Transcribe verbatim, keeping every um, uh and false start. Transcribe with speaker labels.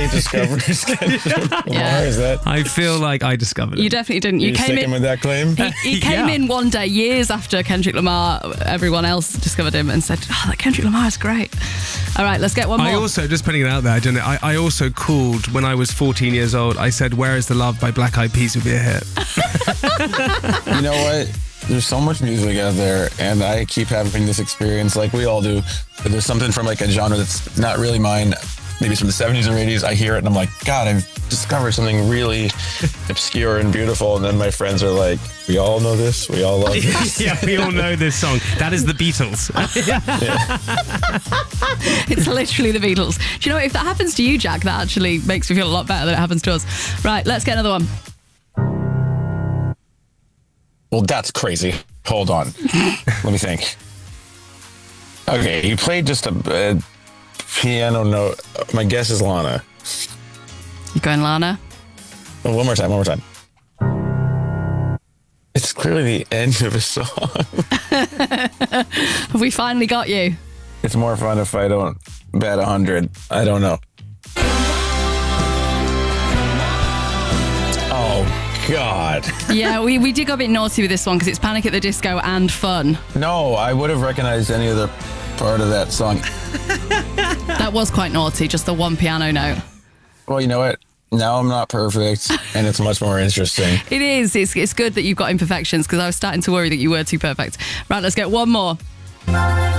Speaker 1: I discovered Kendrick Lamar?
Speaker 2: Yeah.
Speaker 1: Is that?
Speaker 3: I feel like I discovered it.
Speaker 2: You definitely didn't. You
Speaker 1: You
Speaker 2: came
Speaker 1: sticking
Speaker 2: in.
Speaker 1: with that claim?
Speaker 2: He, he came
Speaker 3: Yeah.
Speaker 2: in one day, years after Kendrick Lamar, everyone else discovered him and said, oh, that Kendrick Lamar is great. All right, let's get one more.
Speaker 3: I also, just putting it out there, I don't know, I, I also called, when I was fourteen years old, I said, Where is the Love by Black Eyed Peas would be a hit.
Speaker 1: You know what? There's so much music out there, and I keep having this experience, like we all do. But there's something from like a genre that's not really mine. Maybe it's from the seventies or eighties. I hear it, and I'm like, God, I've discovered something really obscure and beautiful. And then my friends are like, we all know this. We all love this.
Speaker 3: Yeah, we all know this song. That is the Beatles.
Speaker 2: It's literally the Beatles. Do you know what? If that happens to you, Jack, that actually makes me feel a lot better than it happens to us. Right, let's get another one.
Speaker 1: Well, that's crazy. Hold on. Let me think. Okay, you played just a, a piano note. My guess is Lana.
Speaker 2: You going, Lana?
Speaker 1: Oh, one more time, one more time. It's clearly the end of a song.
Speaker 2: Have we finally got you?
Speaker 1: It's more fun if I don't bet one hundred. I don't know. Oh, God.
Speaker 2: Yeah, we, we did go a bit naughty with this one because it's Panic at the Disco and fun.
Speaker 1: No, I would have recognized any other part of that song.
Speaker 2: That was quite naughty, just the one piano note.
Speaker 1: Well, you know what? Now I'm not perfect, and it's much more interesting.
Speaker 2: It is. It's, it's good that you've got imperfections because I was starting to worry that you were too perfect. Right, let's get one more.